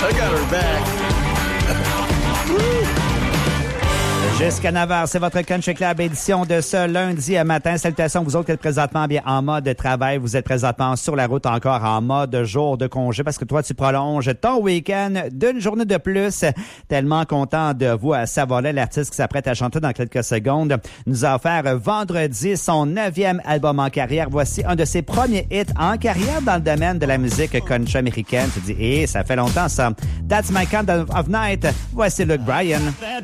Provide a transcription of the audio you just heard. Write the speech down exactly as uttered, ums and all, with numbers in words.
I got her back. Jusqu'à neuf heures, c'est votre Country Club édition de ce lundi matin. Salutations à vous autres qui êtes présentement bien en mode travail. Vous êtes présentement sur la route encore en mode jour de congé parce que toi, tu prolonges ton week-end d'une journée de plus. Tellement content de vous à Savolet, l'artiste qui s'apprête à chanter dans quelques secondes, nous a offert vendredi son neuvième album en carrière. Voici un de ses premiers hits en carrière dans le domaine de la musique country américaine. Tu dis, hé, hey, ça fait longtemps ça. That's My Kind of Night. Voici Luke Bryan. That